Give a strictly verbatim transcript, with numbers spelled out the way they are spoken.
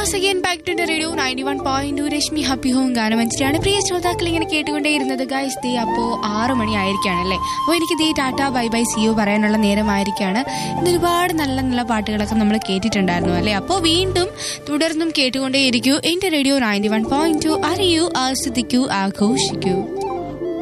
once again back to the radio ninety-one point two Rashmi happy home ഗാനമഞ്ചരിയാണ് പ്രിയ ശ്രോതാക്കൾ ഇങ്ങനെ കേട്ടുകൊണ്ടേയിരുന്നത്. Guys ദേ അപ്പോൾ ആറ് മണി ആയിരിക്കുകയാണല്ലേ. അപ്പോൾ എനിക്ക് ദേ Tata bye bye C U പറയാനുള്ള നേരമായിരിക്കുകയാണ്. ഇന്ന് ഒരുപാട് നല്ല നല്ല പാട്ടുകളൊക്കെ നമ്മൾ കേട്ടിട്ടുണ്ടായിരുന്നു അല്ലേ. അപ്പോൾ വീണ്ടും തുടർന്നും കേട്ടുകൊണ്ടേയിരിക്കൂ എൻ്റെ radio ninety one point two. അറിയൂ, ആസ്വദിക്കൂ, ആഘോഷിക്കൂ.